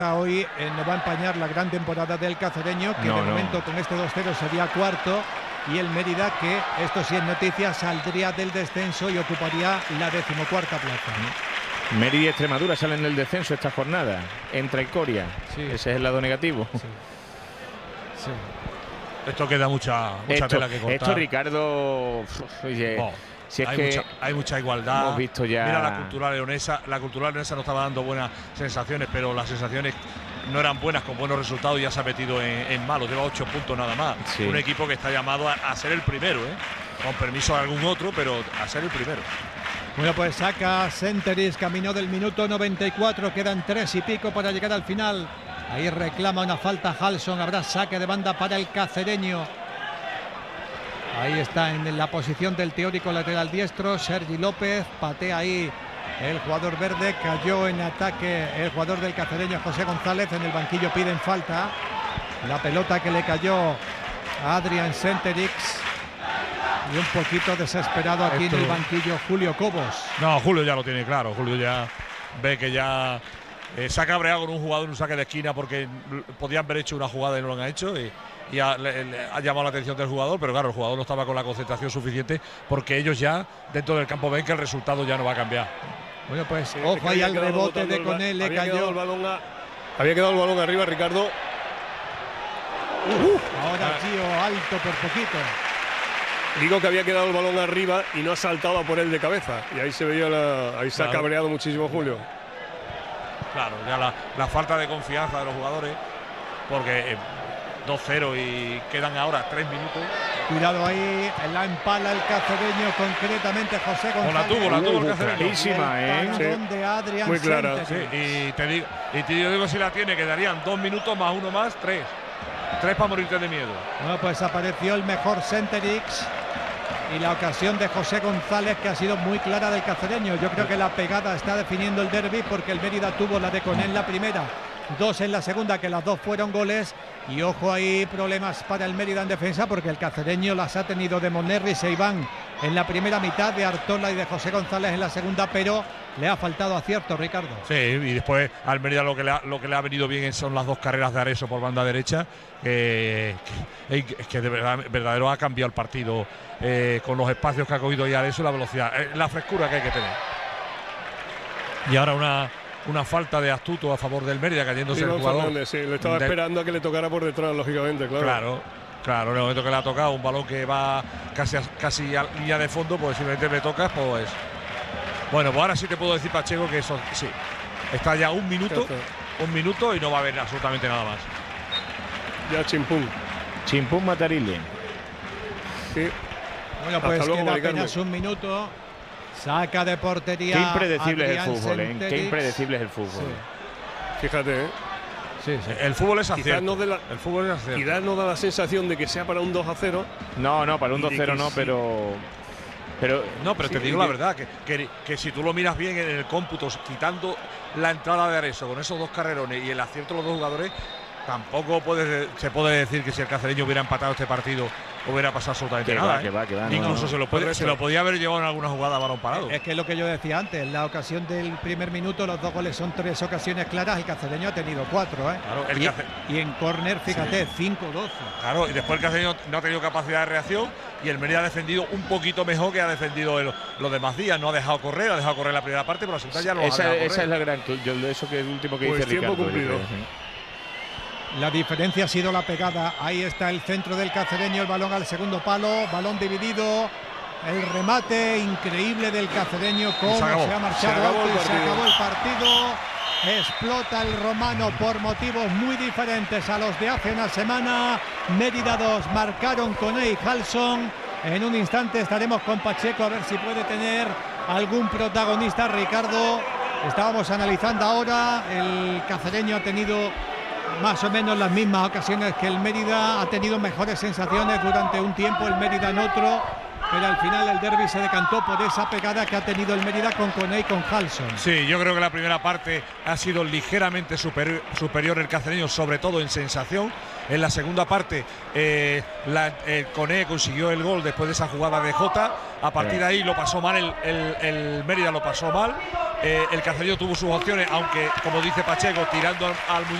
Hoy no va a empañar la gran temporada del cacereño, que de momento con este 2-0 sería cuarto, y el Mérida, que esto sí es noticia, saldría del descenso y ocuparía la 14ª plaza. Mérida y Extremadura salen del descenso esta jornada, entra Coria. Sí. Ese es el lado negativo. Sí. Sí. Esto queda mucha tela que cortar. Esto, Ricardo, oye, si es hay mucha igualdad. Hemos visto ya. Mira la Cultural Leonesa. La Cultural Leonesa no estaba dando buenas sensaciones, pero las sensaciones no eran buenas con buenos resultados y ya se ha metido en malos. Lleva 8 puntos nada más. Sí. Un equipo que está llamado a ser el primero, con permiso de algún otro, pero a ser el primero. Bueno, pues saca Senteris, camino del minuto 94, quedan 3 y pico para llegar al final. Ahí reclama una falta Halson, habrá saque de banda para el cacereño. Ahí está en la posición del teórico lateral diestro, Sergi López, patea ahí el jugador verde, cayó en ataque el jugador del cacereño José González, en el banquillo piden falta. La pelota que le cayó a Adrián Senterix. Y un poquito desesperado aquí en el banquillo Julio Cobos. No, Julio ya lo tiene claro. Julio ya ve que ya se ha cabreado con un jugador en un saque de esquina porque podían haber hecho una jugada y no lo han hecho. Y ha llamado la atención del jugador, pero claro, el jugador no estaba con la concentración suficiente porque ellos ya dentro del campo ven que el resultado ya no va a cambiar. Bueno, pues ojo ahí al rebote de Conel, le cayó. Había quedado el balón arriba, Ricardo. Ahora Gio alto por poquito. Digo que había quedado el balón arriba y no ha saltado a por él de cabeza. Y ahí se veía ahí se ha cabreado muchísimo Julio. Claro, ya la falta de confianza de los jugadores, porque 2-0 y quedan ahora 3 minutos. Cuidado ahí, la empala el cacereño, concretamente José González. La tuvo el cacereño. Clarísima, Sí. De Adrián muy clara. Sí, y te digo si la tiene, quedarían 2 minutos más uno más, 3. 3 para morirte de miedo. Bueno, pues apareció el mejor Senterix y la ocasión de José González, que ha sido muy clara del cacereño. Yo creo que la pegada está definiendo el derbi, porque el Mérida tuvo la de Conel la primera, 2 en la segunda, que las 2 fueron goles. Y ojo ahí, problemas para el Mérida en defensa, porque el cacereño las ha tenido de Monerris e Iván en la primera mitad, de Artola y de José González en la segunda, pero le ha faltado acierto, Ricardo. Sí, y después al Mérida lo que le ha venido bien son las 2 carreras de Areso por banda derecha, que de verdadero ha cambiado el partido, con los espacios que ha cogido ya Areso, la velocidad, la frescura que hay que tener. Y ahora una falta de Astuto a favor del Mérida, cayéndose el jugador. Fernández, sí, le estaba esperando a que le tocara por detrás, lógicamente, claro. Claro, en el momento que le ha tocado un balón que va casi a línea de fondo, pues simplemente me tocas, pues. Bueno, pues ahora sí te puedo decir, Pacheco, que eso sí. Está ya un minuto y no va a haber absolutamente nada más. Ya Chimpún Matarile. Sí. Bueno, pues queda apenas un minuto. Saca de portería. Qué impredecible Adrián es el fútbol, Senterix. Qué impredecible es el fútbol. Sí. Fíjate, Sí. El fútbol es acierto. El fútbol es acierto. Quizás no da la sensación de que sea para un 2-0. No, para un 2-0 no, pero te digo la verdad, que si tú lo miras bien en el cómputo, quitando la entrada de Areso con esos 2 carrerones y el acierto de los 2 jugadores, tampoco se puede decir que si el cacereño hubiera empatado este partido hubiera pasado absolutamente nada. Incluso se lo podía haber llevado en alguna jugada a balón parado. Es que es lo que yo decía antes, la ocasión del primer minuto, los 2 goles son 3 ocasiones claras, el cacereño ha tenido 4, Claro, y en córner, fíjate, 5-12. Claro, y después el cacereño no ha tenido capacidad de reacción y el Mérida ha defendido un poquito mejor que ha defendido los demás días. No ha dejado correr la primera parte, pero la segunda ya no ha dejado correr. Esa es la gran. Eso que es el último que pues dice tiempo Ricardo. Cumplido. La diferencia ha sido la pegada. Ahí está el centro del cacereño, el balón al segundo palo, balón dividido, el remate increíble del cacereño, cómo se ha marchado alto y se acabó el partido. Explota el romano por motivos muy diferentes a los de hace una semana. Mérida 2, marcaron Coney y Halson. En un instante estaremos con Pacheco a ver si puede tener algún protagonista. Ricardo, estábamos analizando ahora, el cacereño ha tenido más o menos las mismas ocasiones que el Mérida, ha tenido mejores sensaciones durante un tiempo, el Mérida en otro, pero al final el derbi se decantó por esa pegada que ha tenido el Mérida con Coney y con Halson. Sí, yo creo que la primera parte ha sido ligeramente superior el cacereño, sobre todo en sensación. En la segunda parte, Coney consiguió el gol después de esa jugada de Jota. A partir de ahí lo pasó mal, el Mérida lo pasó mal. el Cacereño tuvo sus opciones, aunque, como dice Pacheco, tirando al muñeco.